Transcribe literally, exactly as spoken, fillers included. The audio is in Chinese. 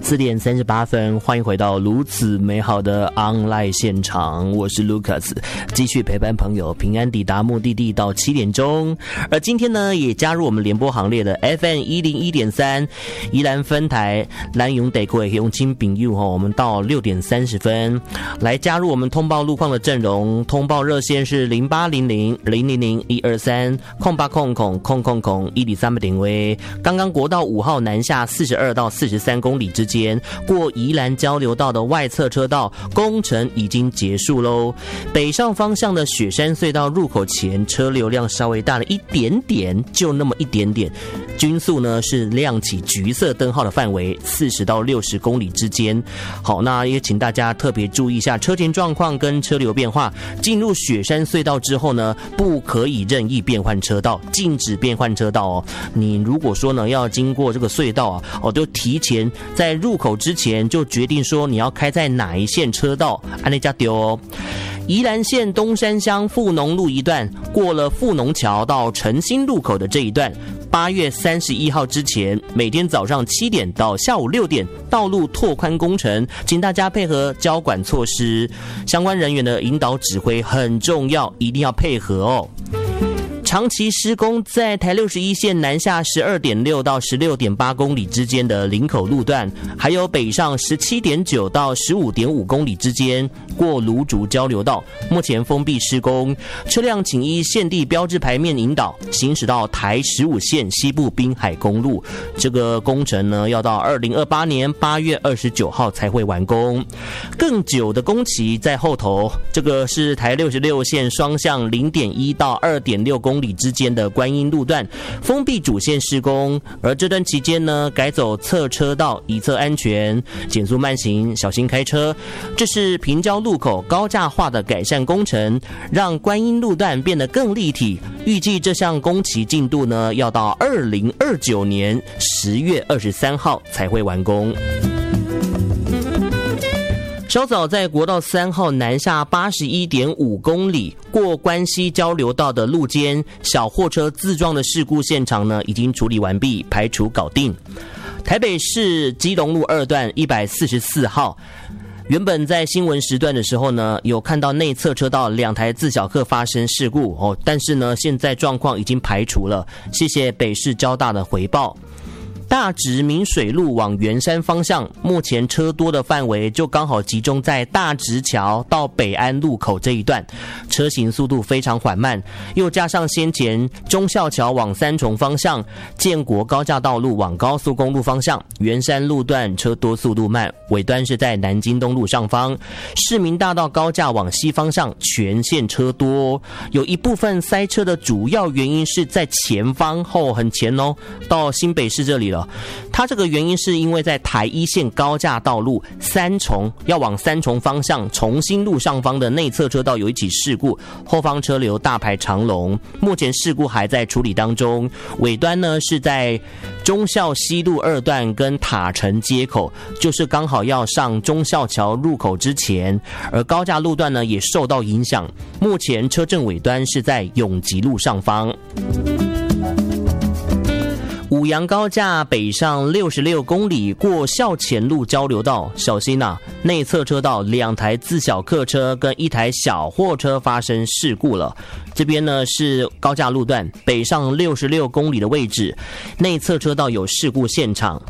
四点三十八分，欢迎回到如此美好的 online 现场，我是 Lucas， 继续陪伴朋友平安抵达目的地到七点钟。而今天呢，也加入我们联播行列的 F M 一零一点三 宜兰分台兰永得贵永清丙佑哈，我们到六点三十分来加入我们通报路况的阵容，通报热线是零八零零零零零一二三空八空空空空空一里三百点位。刚刚国道五号南下四十二到四十三公里之间，过宜兰交流道的外侧车道工程已经结束喽。北上方向的雪山隧道入口前车流量稍微大了一点点，就那么一点点。均速呢是亮起橘色灯号的范围，四十到六十公里之间。好，那也请大家特别注意一下车前状况跟车流变化。进入雪山隧道之后呢，不可以任意变换车道，禁止变换车道哦。你如果说呢要经过这个隧道啊，哦，就提前在入口之前就决定说你要开在哪一线车道，按那家丢哦。宜兰县东山乡富农路一段，过了富农桥到澄清路口的这一段，八月三十一号之前，每天早上七点到下午六点，道路拓宽工程，请大家配合交管措施，相关人员的引导指挥很重要，一定要配合哦。长期施工在台六十一线南下 十二点六 到 十六点八 公里之间的林口路段，还有北上 十七点九 到 十五点五 公里之间过芦竹交流道，目前封闭施工，车辆请依现地标志牌面引导行驶到台十五线西部滨海公路。这个工程呢要到二零二八年八月二十九号才会完工，更久的工期在后头。这个是台六十六线双向 零点一 到 二点六 公里之间的观音路段封闭主线施工，而这段期间呢，改走侧车道以策安全，减速慢行，小心开车。这是平交路口高架化的改善工程，让观音路段变得更立体。预计这项工期进度呢，要到二零二九年十月二十三号才会完工。稍早在国道三号南下 八十一点五 公里，过关西交流道的路肩小货车自撞的事故现场呢，已经处理完毕，排除搞定。台北市基隆路二段一百四十四号，原本在新闻时段的时候呢，有看到内侧车道两台自小客发生事故哦，但是呢，现在状况已经排除了。谢谢北市交大的回报。大直明水路往圆山方向，目前车多的范围就刚好集中在大直桥到北安路口这一段，车行速度非常缓慢，又加上先前忠孝桥往三重方向、建国高架道路往高速公路方向，圆山路段车多速度慢，尾端是在南京东路上方，市民大道高架往西方向全线车多，有一部分塞车的主要原因是在前方后、哦、很前哦，到新北市这里了。它这个原因是因为在台一线高架道路三重要往三重方向重新路上方的内侧车道有一起事故，后方车流大排长龙，目前事故还在处理当中。尾端呢是在忠孝西路二段跟塔城街口，就是刚好要上忠孝桥入口之前，而高架路段呢也受到影响，目前车阵尾端是在永吉路上方。五杨高架北上六十六公里，过校前路交流道，小心啊！内侧车道两台自小客车跟一台小货车发生事故了。这边呢是高架路段北上六十六公里的位置，内侧车道有事故现场。